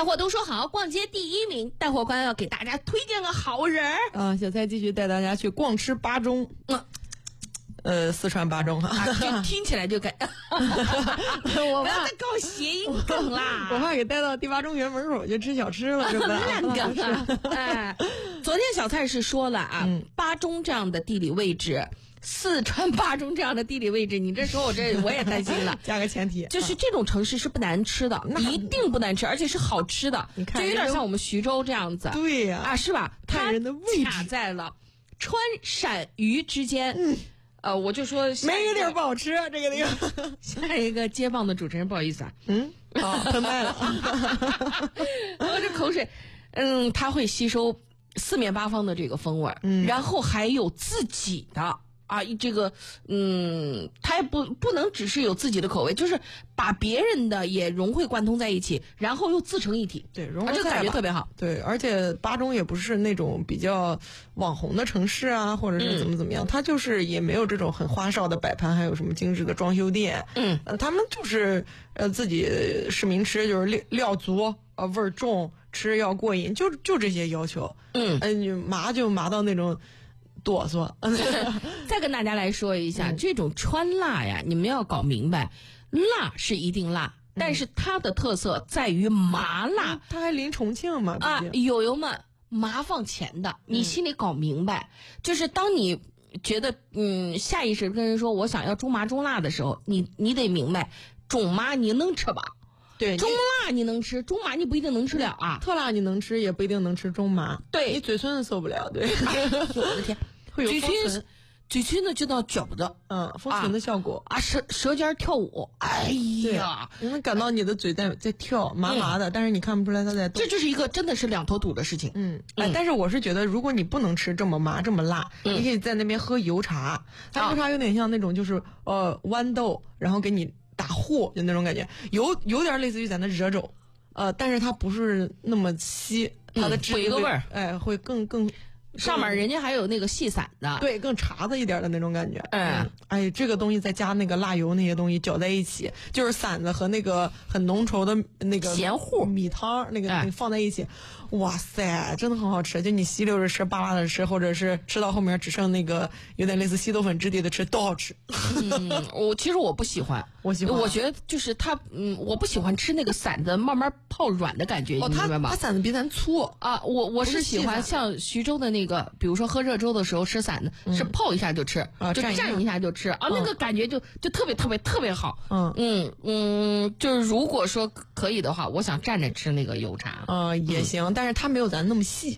带货都说好，逛街第1名，带货官要给大家推荐个好人啊！小蔡继续带大家去逛吃巴中，四川巴中就听起来就该，我不要再搞谐音梗啦！ 我怕给带到第8中学门口就吃小吃了，是吧？ 烂梗啊！哎，昨天小蔡是说了啊，巴中这样的地理位置。四川巴中这样的地理位置，你这说我也担心了。 加个前提， 就是这种城市是不难吃的，一定不难吃，而且是好吃的。 你看， 就有点像我们徐州这样子。 对呀， 啊，是吧？ 看人的位置卡在了川陕渝之间。我就说没个地儿不好吃，这个地方。 下一个接棒的主持人，不好意思啊。 喷麦了。 我这口水，它会吸收四面八方的这个风味，然后还有自己的。啊，这个，它也不能只是有自己的口味，就是把别人的也融会贯通在一起，然后又自成一体。 对，融合这个感觉特别好。 对，而且巴中也不是那种比较网红的城市啊，或者是怎么样，它就是也没有这种很花哨的摆盘，还有什么精致的装修店。他们就是自己市民吃就是料足，味儿重，吃要过瘾，就这些要求。你麻就麻到那种。哆嗦。 再跟大家来说一下，这种川辣呀，你们要搞明白，辣是一定辣，但是它的特色在于麻辣。 它还临重庆嘛？ 啊，友们，麻放前的，你心里搞明白，就是当你觉得下意识跟人说我想要中麻中辣的时候，你得明白，中麻你能吃吧？ 对， 中辣你能吃，中麻你不一定能吃了啊。 特辣你能吃，也不一定能吃中麻。 对， 你嘴唇受不了。对， 我的天， 会有嘴唇呢就到嚼的， 封唇的效果啊，舌尖跳舞。哎呀， 你能感到你的嘴在跳，麻麻的，但是你看不出来它在动。 这就是一个真的是两头堵的事情。 但是我是觉得，如果你不能吃这么麻这么辣，你可以在那边喝油茶。它油茶有点像那种就是豌豆，然后给你。打糊就那种感觉，有点类似于咱的热粥，但是它不是那么稀，它的汁有一个味儿， 会更上面人家还有那个细散的， 对，更茶的一点的那种感觉。这个东西再加那个辣油那些东西搅在一起，就是馓子和那个很浓稠的那个咸糊米汤那个放在一起，哇塞，真的很好吃。就你吸溜着吃，扒拉着吃，或者是吃到后面只剩那个有点类似稀豆粉质地的吃，都好吃。 其实我不喜欢， 我喜欢。 我觉得就是它，我不喜欢吃那个馓子慢慢泡软的感觉，你明白吗？ 它馓子比咱粗啊。我是喜欢像徐州的那个，比如说喝热粥的时候吃馓子，是泡一下就吃，就蘸一下就吃啊，那个感觉就特别好。就是如果说可以的话，我想蘸着吃那个油茶。 也行，但是它没有咱那么细。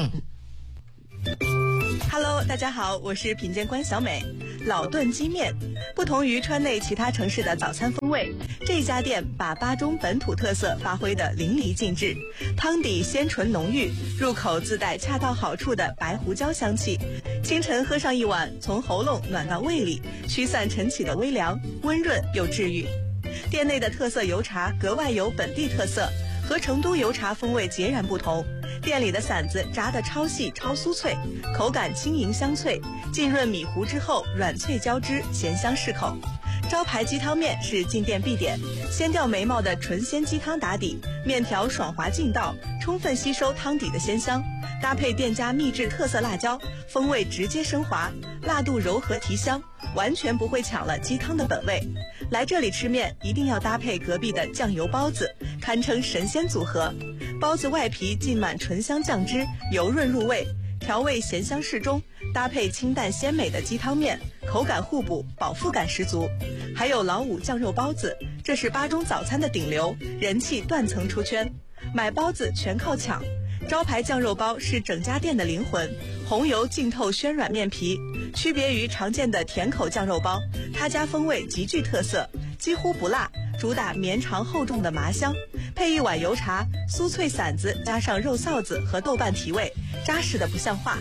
Hello， 大家好，我是品鉴官小美。老炖鸡面，不同于川内其他城市的早餐风味，这家店把巴中本土特色发挥得淋漓尽致。汤底鲜醇浓郁，入口自带恰到好处的白胡椒香气。清晨喝上一碗，从喉咙暖到胃里，驱散晨起的微凉，温润又治愈。店内的特色油茶格外有本地特色，和成都油茶风味截然不同。店里的馓子炸得超细超酥脆，口感轻盈香脆，浸润米糊之后软脆交织，咸香适口。招牌鸡汤面是进店必点，鲜调眉毛的纯鲜鸡汤打底，面条爽滑劲道，充分吸收汤底的鲜香，搭配店家秘制特色辣椒，风味直接升华，辣度柔和提香，完全不会抢了鸡汤的本味。来这里吃面一定要搭配隔壁的酱油包子，堪称神仙组合。包子外皮浸满醇香酱汁，油润入味，调味咸香适中，搭配清淡鲜美的鸡汤面，口感互补，饱腹感十足。还有老五酱肉包子，这是巴中早餐的顶流，人气断层出圈。买包子全靠抢，招牌酱肉包是整家店的灵魂，红油浸透暄软面皮，区别于常见的甜口酱肉包，他家风味极具特色，几乎不辣，主打绵长厚重的麻香，配一碗油茶，酥脆馓子加上肉臊子和豆瓣提味，扎实的不像话。